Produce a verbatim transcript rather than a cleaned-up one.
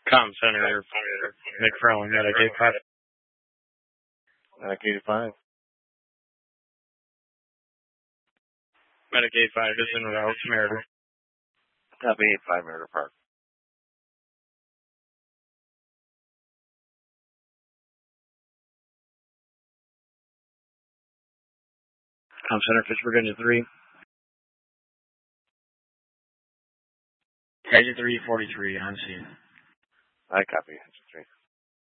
Com Center, McFarland, Medicaid five. Medicaid five. Medicaid five is in route to Merida. Copy eight five Merida Park. Com Center, Fish, Virginia three. Agent three forty-three, on scene. I copy. Agent three.